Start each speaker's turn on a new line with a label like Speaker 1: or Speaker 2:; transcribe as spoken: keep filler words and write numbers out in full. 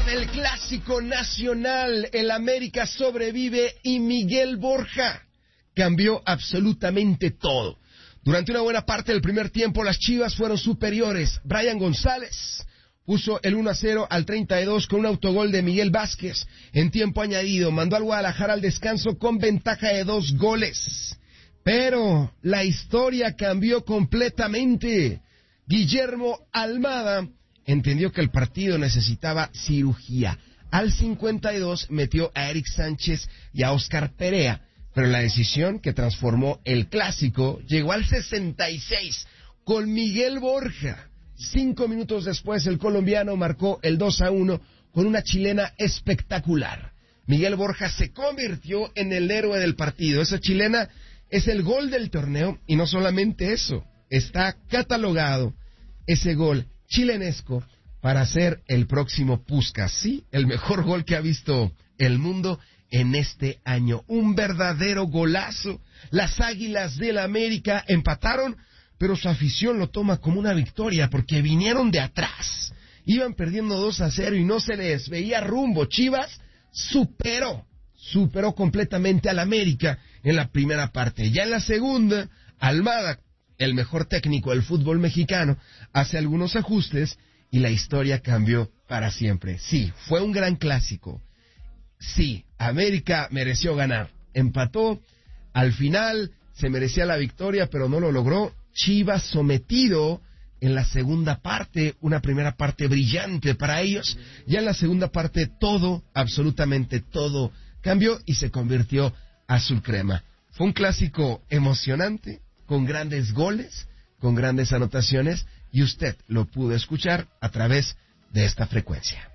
Speaker 1: del Clásico Nacional, el América sobrevive y Miguel Borja cambió absolutamente todo. Durante una buena parte del primer tiempo, las Chivas fueron superiores. Brian González puso el uno a cero al treinta y dos con un autogol de Miguel Vázquez. En tiempo añadido, mandó al Guadalajara al descanso con ventaja de dos goles. Pero la historia cambió completamente. Guillermo Almada entendió que el partido necesitaba cirugía. Al cincuenta y dos metió a Eric Sánchez y a Oscar Perea, pero la decisión que transformó el clásico llegó al sesenta y seis con Miguel Borja. Cinco minutos después el colombiano marcó el dos a uno con una chilena espectacular. Miguel Borja se convirtió en el héroe del partido. Esa chilena es el gol del torneo y no solamente eso, está catalogado ese gol chilenesco para ser el próximo Puskás, sí, el mejor gol que ha visto el mundo en este año. Un verdadero golazo. Las Águilas del América empataron, pero su afición lo toma como una victoria porque vinieron de atrás. Iban perdiendo dos a cero y no se les veía rumbo. Chivas superó, superó completamente al América en la primera parte. Ya en la segunda, Almada, el mejor técnico del fútbol mexicano, hace algunos ajustes y la historia cambió para siempre. Sí, fue un gran clásico. Sí, América mereció ganar. Empató, al final se merecía la victoria, pero no lo logró. Chivas sometido en la segunda parte, una primera parte brillante para ellos. Ya en la segunda parte todo, absolutamente todo, cambió y se convirtió azul crema. Fue un clásico emocionante, con grandes goles, con grandes anotaciones, y usted lo pudo escuchar a través de esta frecuencia.